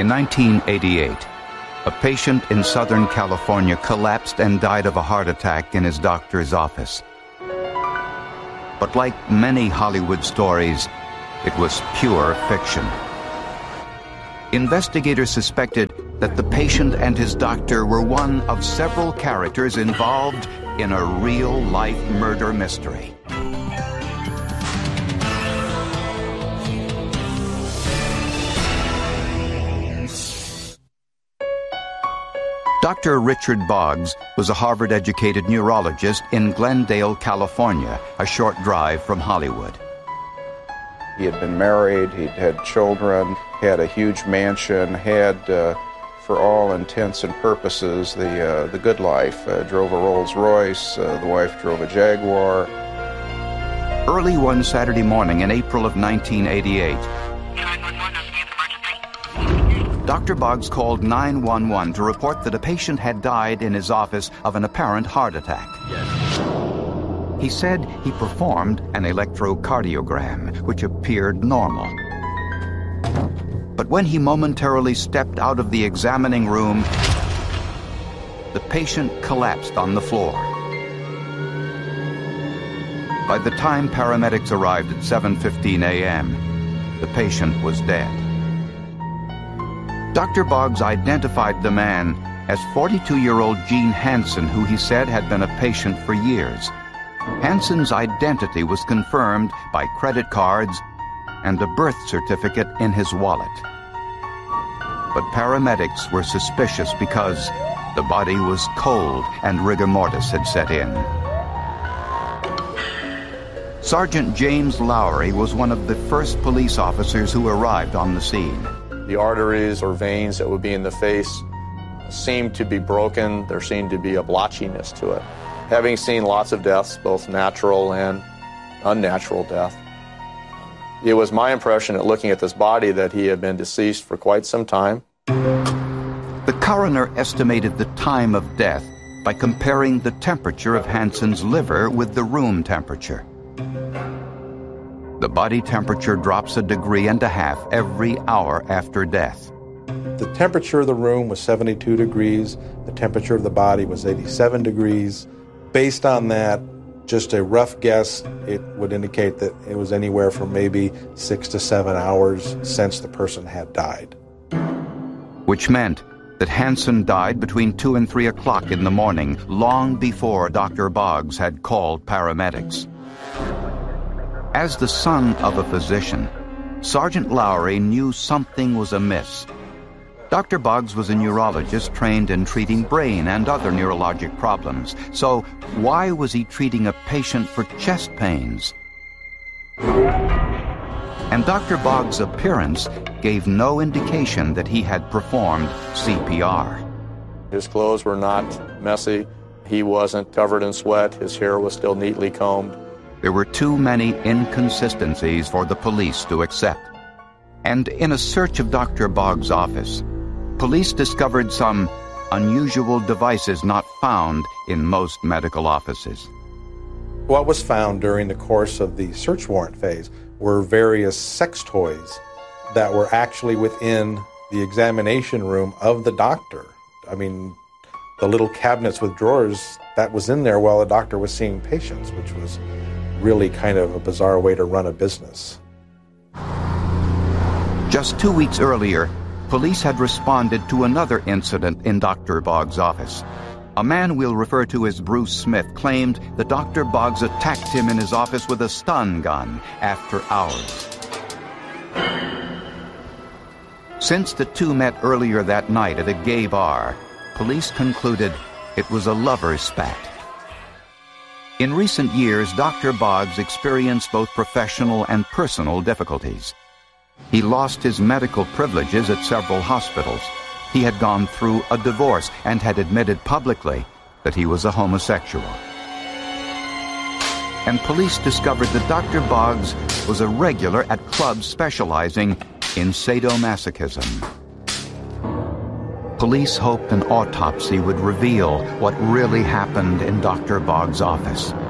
In 1988, a patient in Southern California collapsed and died of a heart attack in his doctor's office. But like many Hollywood stories, it was pure fiction. Investigators suspected that the patient and his doctor were one of several characters involved in a real-life murder mystery. Dr. Richard Boggs was a Harvard-educated neurologist in Glendale, California, a short drive from Hollywood. He had been married, he'd had children, had a huge mansion, had, for all intents and purposes, the good life. Drove a Rolls-Royce, the wife drove a Jaguar. Early one Saturday morning in April of 1988, Dr. Boggs called 911 to report that a patient had died in his office of an apparent heart attack. He said he performed an electrocardiogram, which appeared normal. But when he momentarily stepped out of the examining room, the patient collapsed on the floor. By the time paramedics arrived at 7:15 a.m., the patient was dead. Dr. Boggs identified the man as 42-year-old Gene Hansen, who he said had been a patient for years. Hansen's identity was confirmed by credit cards and a birth certificate in his wallet. But paramedics were suspicious because the body was cold and rigor mortis had set in. Sergeant James Lowry was one of the first police officers who arrived on the scene. The arteries or veins that would be in the face seemed to be broken. There seemed to be a blotchiness to it. Having seen lots of deaths, both natural and unnatural death, it was my impression at looking at this body that he had been deceased for quite some time. The coroner estimated the time of death by comparing the temperature of Hansen's liver with the room temperature. The body temperature drops 1.5 degrees every hour after death. The temperature of the room was 72 degrees. The temperature of the body was 87 degrees. Based on that, just a rough guess, it would indicate that it was anywhere from maybe 6 to 7 hours since the person had died. Which meant that Hansen died between 2 and 3 o'clock in the morning, long before Dr. Boggs had called paramedics. As the son of a physician, Sergeant Lowry knew something was amiss. Dr. Boggs was a neurologist trained in treating brain and other neurologic problems. So why was he treating a patient for chest pains? And Dr. Boggs' appearance gave no indication that he had performed CPR. His clothes were not messy. He wasn't covered in sweat. His hair was still neatly combed. There were too many inconsistencies for the police to accept. And in a search of Dr. Boggs' office, police discovered some unusual devices not found in most medical offices. What was found during the course of the search warrant phase were various sex toys that were actually within the examination room of the doctor. I mean, the little cabinets with drawers, that was in there while the doctor was seeing patients, which was really kind of a bizarre way to run a business. Just 2 weeks earlier, police had responded to another incident in Dr. Boggs' office. A man we'll refer to as Bruce Smith claimed that Dr. Boggs attacked him in his office with a stun gun after hours. Since the two met earlier that night at a gay bar, police concluded it was a lover's spat. In recent years, Dr. Boggs experienced both professional and personal difficulties. He lost his medical privileges at several hospitals. He had gone through a divorce and had admitted publicly that he was a homosexual. And police discovered that Dr. Boggs was a regular at clubs specializing in sadomasochism. Police hoped an autopsy would reveal what really happened in Dr. Boggs' office.